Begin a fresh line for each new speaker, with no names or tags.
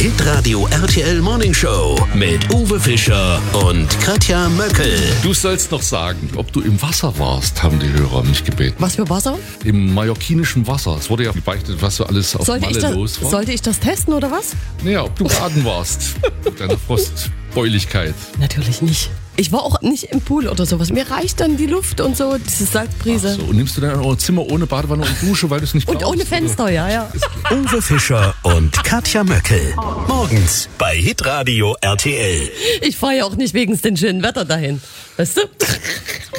Hitradio RTL Morning Show mit Uwe Fischer und Katja Möckel.
Du sollst noch sagen, ob du im Wasser warst, haben die Hörer mich gebeten.
Was für Wasser?
Im mallorquinischen Wasser. Es wurde ja gebeichtet, was so alles auf Malle los war.
Sollte ich das testen oder was?
Naja, ob du baden warst mit deiner Frostbeuligkeit.
Natürlich nicht. Ich war auch nicht im Pool oder sowas. Mir reicht dann die Luft und so, diese Salzbrise.
So, und nimmst du dann auch ein Zimmer ohne Badewanne und Dusche, weil du es nicht brauchst?
Und ohne Fenster, ja.
Uwe Fischer und Katja Möckel. Morgens bei Hitradio RTL.
Ich fahre ja auch nicht wegen dem schönen Wetter dahin. Weißt du?